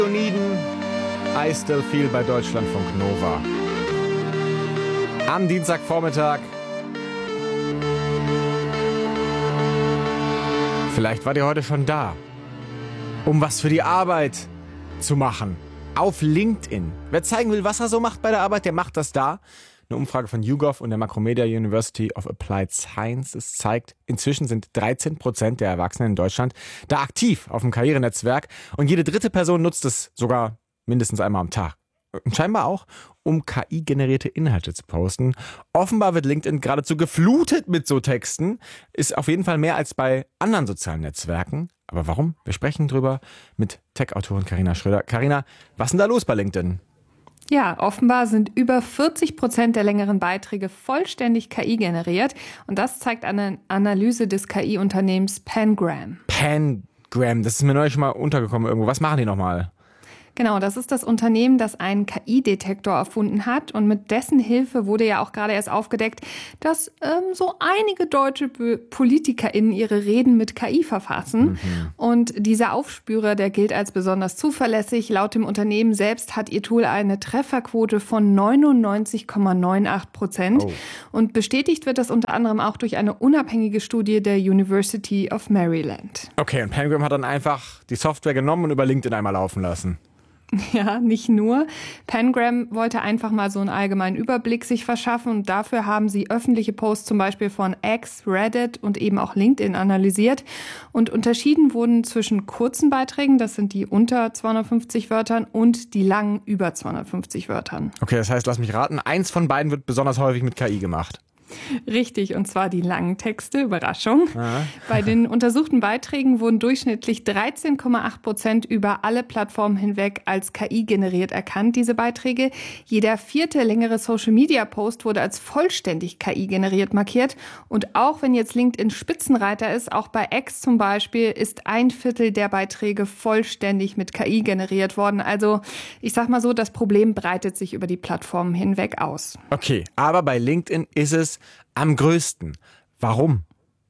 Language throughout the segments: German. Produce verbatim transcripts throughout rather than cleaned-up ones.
Leoniden, I Still Feel bei Deutschlandfunk Nova. Am Dienstagvormittag. Vielleicht wart ihr heute schon da, um was für die Arbeit zu machen. Auf LinkedIn. Wer zeigen will, was er so macht bei der Arbeit, der macht das da. Eine Umfrage von YouGov und der Macromedia University of Applied Sciences zeigt, inzwischen sind dreizehn Prozent der Erwachsenen in Deutschland da aktiv auf dem Karrierenetzwerk und jede dritte Person nutzt es sogar mindestens einmal am Tag. Und scheinbar auch, um K I-generierte Inhalte zu posten. Offenbar wird LinkedIn geradezu geflutet mit so Texten. Ist auf jeden Fall mehr als bei anderen sozialen Netzwerken. Aber warum? Wir sprechen drüber mit Tech-Autorin Carina Schröder. Carina, was ist denn da los bei LinkedIn? Ja, offenbar sind über vierzig Prozent der längeren Beiträge vollständig K I generiert. Und das zeigt eine Analyse des K I-Unternehmens Pangram. Pangram, das ist mir neulich schon mal untergekommen irgendwo. Was machen die nochmal? Genau, das ist das Unternehmen, das einen K I-Detektor erfunden hat. Und mit dessen Hilfe wurde ja auch gerade erst aufgedeckt, dass ähm, so einige deutsche PolitikerInnen ihre Reden mit K I verfassen. Mhm. Und dieser Aufspürer, der gilt als besonders zuverlässig. Laut dem Unternehmen selbst hat ihr Tool eine Trefferquote von neunundneunzig Komma achtundneunzig Prozent. Oh. Und bestätigt wird das unter anderem auch durch eine unabhängige Studie der University of Maryland. Okay, und Pangram hat dann einfach die Software genommen und über LinkedIn einmal laufen lassen. Ja, nicht nur. Pangram wollte einfach mal so einen allgemeinen Überblick sich verschaffen und dafür haben sie öffentliche Posts zum Beispiel von X, Reddit und eben auch LinkedIn analysiert. Und unterschieden wurden zwischen kurzen Beiträgen, das sind die unter zweihundertfünfzig Wörtern, und die langen über zweihundertfünfzig Wörtern. Okay, das heißt, lass mich raten, eins von beiden wird besonders häufig mit K I gemacht. Richtig, und zwar die langen Texte, Überraschung. Aha. Bei den untersuchten Beiträgen wurden durchschnittlich dreizehn Komma acht Prozent über alle Plattformen hinweg als K I generiert erkannt, diese Beiträge. Jeder vierte längere Social-Media-Post wurde als vollständig K I generiert markiert. Und auch wenn jetzt LinkedIn Spitzenreiter ist, auch bei X zum Beispiel, ist ein Viertel der Beiträge vollständig mit K I generiert worden. Also ich sag mal so, das Problem breitet sich über die Plattformen hinweg aus. Okay, aber bei LinkedIn ist es am größten. Warum?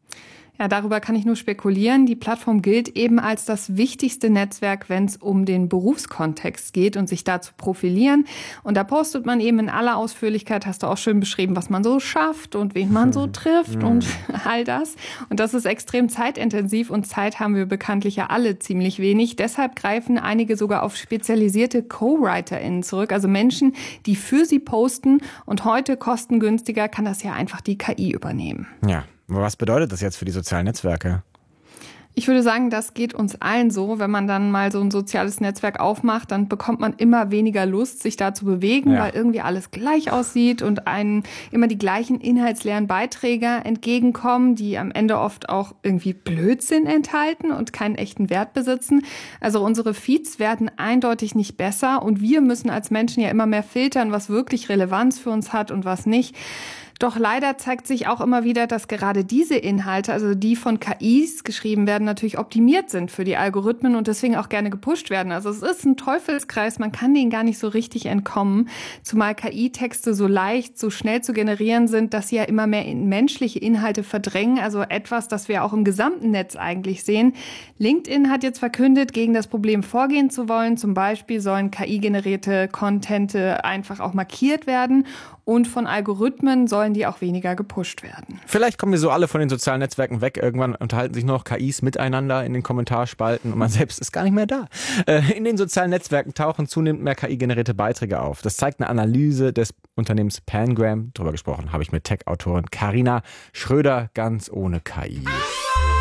Ja, darüber kann ich nur spekulieren. Die Plattform gilt eben als das wichtigste Netzwerk, wenn es um den Berufskontext geht und sich da zu profilieren. Und da postet man eben in aller Ausführlichkeit, hast du auch schön beschrieben, was man so schafft und wen man so trifft mhm. und all das. Und das ist extrem zeitintensiv und Zeit haben wir bekanntlich ja alle ziemlich wenig. Deshalb greifen einige sogar auf spezialisierte Co-WriterInnen zurück, also Menschen, die für sie posten. Und heute kostengünstiger kann das ja einfach die K I übernehmen. Ja. Was bedeutet das jetzt für die sozialen Netzwerke? Ich würde sagen, das geht uns allen so. Wenn man dann mal so ein soziales Netzwerk aufmacht, dann bekommt man immer weniger Lust, sich da zu bewegen, ja. weil irgendwie alles gleich aussieht und einen immer die gleichen inhaltsleeren Beiträge entgegenkommen, die am Ende oft auch irgendwie Blödsinn enthalten und keinen echten Wert besitzen. Also unsere Feeds werden eindeutig nicht besser und wir müssen als Menschen ja immer mehr filtern, was wirklich Relevanz für uns hat und was nicht. Doch leider zeigt sich auch immer wieder, dass gerade diese Inhalte, also die von K Is geschrieben werden, natürlich optimiert sind für die Algorithmen und deswegen auch gerne gepusht werden. Also es ist ein Teufelskreis, man kann denen gar nicht so richtig entkommen, zumal K I-Texte so leicht, so schnell zu generieren sind, dass sie ja immer mehr in menschliche Inhalte verdrängen, also etwas, das wir auch im gesamten Netz eigentlich sehen. LinkedIn hat jetzt verkündet, gegen das Problem vorgehen zu wollen. Zum Beispiel sollen K I-generierte Contente einfach auch markiert werden und von Algorithmen sollen die auch weniger gepusht werden. Vielleicht kommen wir so alle von den sozialen Netzwerken weg. Irgendwann unterhalten sich nur noch K Is miteinander in den Kommentarspalten und man selbst ist gar nicht mehr da. In den sozialen Netzwerken tauchen zunehmend mehr K I-generierte Beiträge auf. Das zeigt eine Analyse des Unternehmens Pangram. Darüber gesprochen habe ich mit Tech-Autorin Carina Schröder, ganz ohne K I.